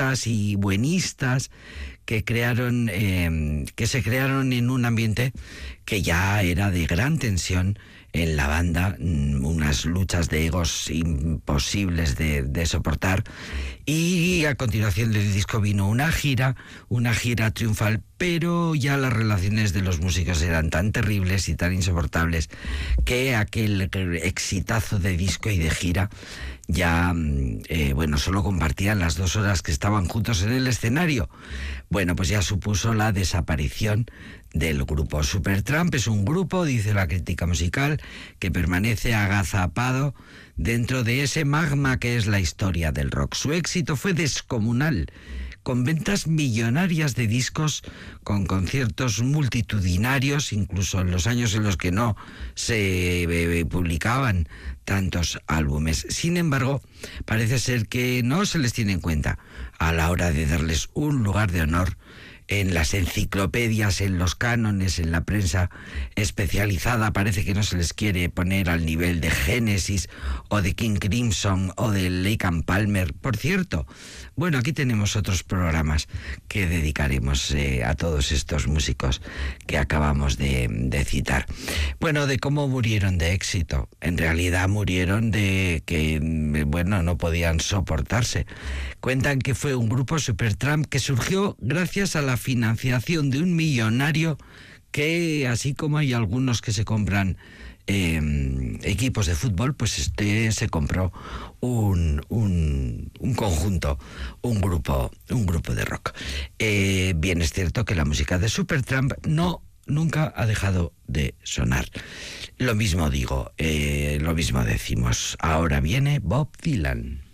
buenistas y buenistas que se crearon en un ambiente que ya era de gran tensión en la banda, unas luchas de egos imposibles de soportar. Y a continuación del disco vino una gira triunfal, pero ya las relaciones de los músicos eran tan terribles y tan insoportables que aquel exitazo de disco y de gira ya, solo compartían las 2 horas que estaban juntos en el escenario. Bueno, pues ya supuso la desaparición del grupo. Supertramp es un grupo, dice la crítica musical, que permanece agazapado dentro de ese magma que es la historia del rock. Su éxito fue descomunal, con ventas millonarias de discos, con conciertos multitudinarios, incluso en los años en los que no se publicaban tantos álbumes. Sin embargo, parece ser que no se les tiene en cuenta a la hora de darles un lugar de honor en las enciclopedias, en los cánones, en la prensa especializada. Parece que no se les quiere poner al nivel de Genesis o de King Crimson o de Lake and Palmer. Por cierto, bueno, aquí tenemos otros programas que dedicaremos a todos estos músicos que acabamos de citar. Bueno, de cómo murieron de éxito. En realidad murieron de que, no podían soportarse. Cuentan que fue un grupo, Supertramp, que surgió gracias a la financiación de un millonario que, así como hay algunos que se compran equipos de fútbol, pues se compró un conjunto, un grupo de rock. Bien es cierto que la música de Supertramp nunca ha dejado de sonar. Lo mismo digo, lo mismo decimos. Ahora viene Bob Dylan.